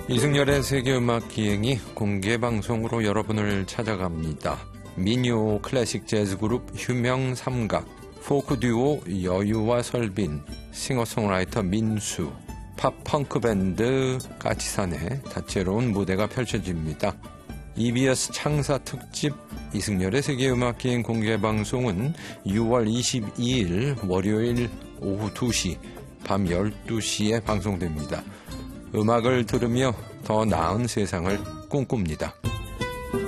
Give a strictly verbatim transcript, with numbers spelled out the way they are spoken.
이승열의 세계음악기행이 공개방송으로 여러분을 찾아갑니다. 민요 클래식 재즈 그룹 휴명삼각, 포크 듀오 여유와 설빈, 싱어송라이터 민수, 팝 펑크 밴드 까치산의 다채로운 무대가 펼쳐집니다. 이비에스 창사 특집 이승열의 세계음악기행 공개방송은 유월 이십이일 월요일 오후 두 시, 밤 열두 시에 방송됩니다. 음악을 들으며 더 나은 세상을 꿈꿉니다.